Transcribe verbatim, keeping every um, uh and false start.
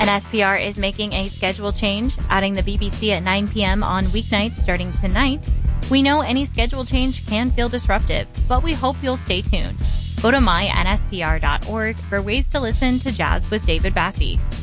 N S P R is making a schedule change, adding the B B C at nine p.m. on weeknights starting tonight. We know any schedule change can feel disruptive, but we hope you'll stay tuned. Go to my N S P R dot org for ways to listen to Jazz with David Bassi.